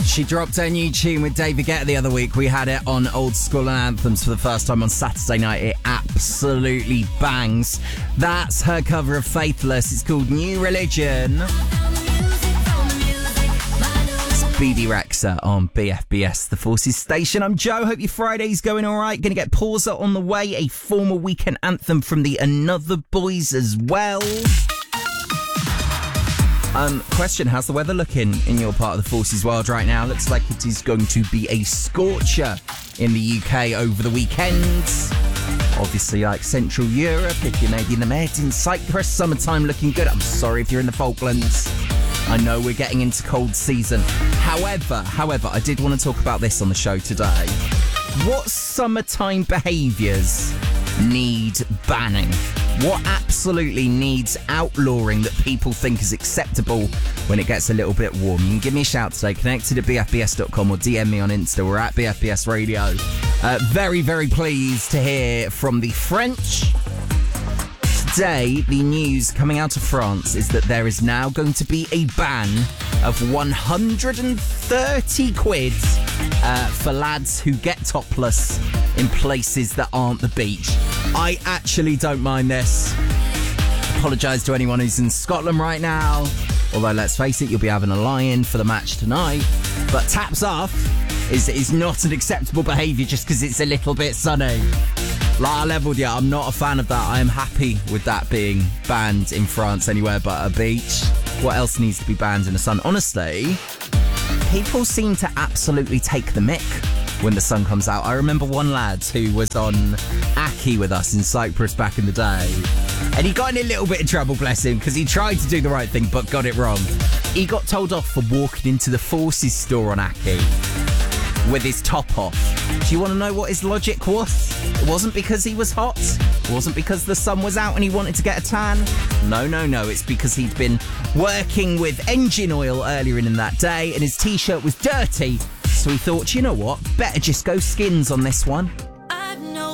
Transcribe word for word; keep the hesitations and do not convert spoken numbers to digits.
She dropped her new tune with David Guetta the other week. We had it on Old School and Anthems for the first time on Saturday night. It absolutely bangs. That's her cover of Faithless. It's called New Religion. It's B B Rexa on B F B S, the Forces station. I'm Joe. Hope your Friday's going all right. Going to get Pausa on the way, a former weekend anthem from the Another Boys as well. Um, question, how's the weather looking in your part of the Forces world right now? Looks like it is going to be a scorcher in the U K over the weekend. Obviously, like Central Europe, if you're maybe in the Med, in Cyprus, summertime looking good. I'm sorry if you're in the Falklands. I know we're getting into cold season. However, however, I did want to talk about this on the show today. What summertime behaviours need banning? What absolutely needs outlawing that people think is acceptable when it gets a little bit warm? You can give me a shout today, connected at b f b s dot com or D M me on Insta. We're at B F B S Radio. Uh, very, very pleased to hear from the French. Today, the news coming out of France is that there is now going to be a ban of one hundred thirty quid uh, for lads who get topless in places that aren't the beach. I actually don't mind this. Apologise to anyone who's in Scotland right now. Although, let's face it, you'll be having a lie-in for the match tonight. But taps off is, is not an acceptable behaviour just because it's a little bit sunny. Like I levelled you, I'm not a fan of that. I am happy with that being banned in France anywhere but a beach. What else needs to be banned in the sun? Honestly, people seem to absolutely take the mick when the sun comes out. I remember one lad who was on Aki with us in Cyprus back in the day, and he got in a little bit of trouble, bless him, because he tried to do the right thing but got it wrong. He got told off for walking into the Forces store on Aki with his top off. Do you want to know what his logic was? It wasn't because he was hot. It wasn't because the sun was out and he wanted to get a tan. No, no, no. It's because he'd been working with engine oil earlier in that day and his t-shirt was dirty. So he thought, you know what? Better just go skins on this one.